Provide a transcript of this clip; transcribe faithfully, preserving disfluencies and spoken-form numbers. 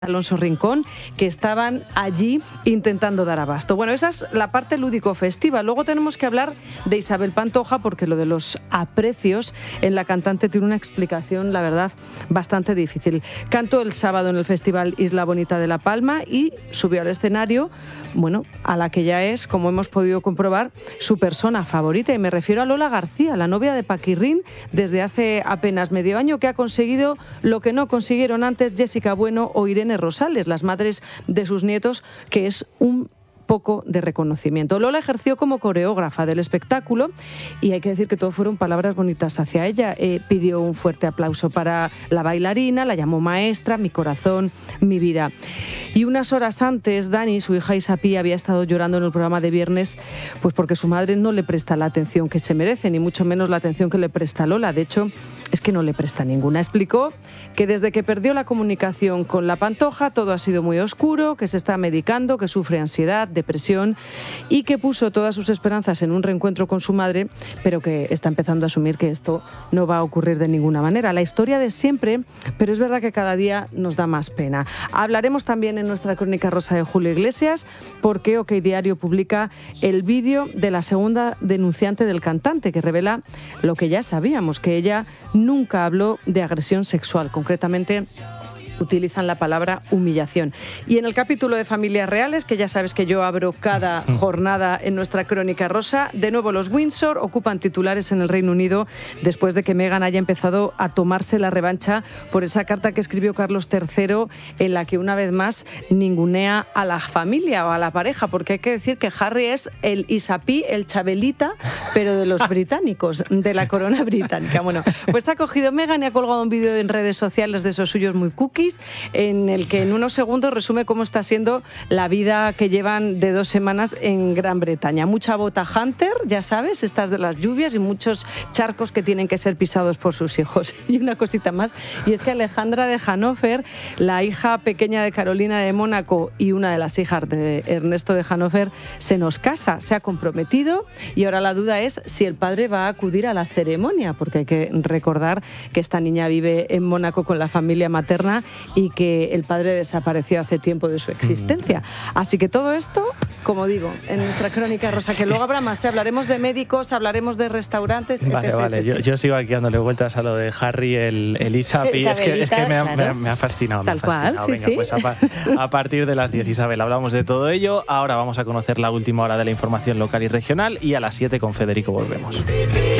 Alonso Rincón, que estaban allí intentando dar abasto. Bueno, esa es la parte lúdico-festiva. Luego tenemos que hablar de Isabel Pantoja, porque lo de los aprecios en la cantante tiene una explicación, la verdad, bastante difícil. Cantó el sábado en el Festival Isla Bonita de La Palma y subió al escenario, bueno, a la que ya es, como hemos podido comprobar, su persona favorita. Y me refiero a Lola García, la novia de Paquirrín, desde hace apenas medio año, que ha conseguido lo que no consiguieron antes Jessica Bueno o Irene Rosales, las madres de sus nietos, que es un poco de reconocimiento. Lola ejerció como coreógrafa del espectáculo y hay que decir que todo fueron palabras bonitas hacia ella. Eh, pidió un fuerte aplauso para la bailarina, la llamó maestra, mi corazón, mi vida. Y unas horas antes, Dani, su hija Isapi, había estado llorando en el programa de viernes, pues porque su madre no le presta la atención que se merece, ni mucho menos la atención que le presta Lola. De hecho, es que no le presta ninguna. Explicó que desde que perdió la comunicación con la Pantoja todo ha sido muy oscuro, que se está medicando, que sufre ansiedad, depresión y que puso todas sus esperanzas en un reencuentro con su madre, pero que está empezando a asumir que esto no va a ocurrir de ninguna manera. La historia de siempre, pero es verdad que cada día nos da más pena. Hablaremos también en nuestra crónica rosa de Julio Iglesias, porque OK Diario publica el vídeo de la segunda denunciante del cantante, que revela lo que ya sabíamos, que ella nunca habló de agresión sexual, concretamente utilizan la palabra humillación. Y en el capítulo de Familias Reales, que ya sabes que yo abro cada jornada en nuestra crónica rosa, de nuevo los Windsor ocupan titulares en el Reino Unido después de que Meghan haya empezado a tomarse la revancha por esa carta que escribió Carlos tercero, en la que una vez más ningunea a la familia o a la pareja, porque hay que decir que Harry es el Isapi, el Chabelita, pero de los británicos, de la corona británica. Bueno, pues ha cogido Meghan y ha colgado un vídeo en redes sociales de esos suyos muy cookies, en el que en unos segundos resume cómo está siendo la vida que llevan de dos semanas en Gran Bretaña. Mucha bota Hunter, ya sabes, estas de las lluvias y muchos charcos que tienen que ser pisados por sus hijos. Y una cosita más, y es que Alejandra de Hannover, la hija pequeña de Carolina de Mónaco y una de las hijas de Ernesto de Hannover, se nos casa, se ha comprometido y ahora la duda es si el padre va a acudir a la ceremonia, porque hay que recordar que esta niña vive en Mónaco con la familia materna y que el padre desapareció hace tiempo de su existencia. Así que todo esto, como digo, en nuestra crónica rosa, que luego habrá más, ¿eh? Hablaremos de médicos, hablaremos de restaurantes, Vale, etcétera, vale, yo, yo sigo aquí dándole vueltas a lo de Harry, el, el Isapi, es que, es que me, ha, claro. me, ha, me ha fascinado. Tal me ha fascinado. cual, sí, Venga, sí. Pues a, a partir de las diez, Isabel, hablamos de todo ello. Ahora vamos a conocer la última hora de la información local y regional y a las siete con Federico volvemos.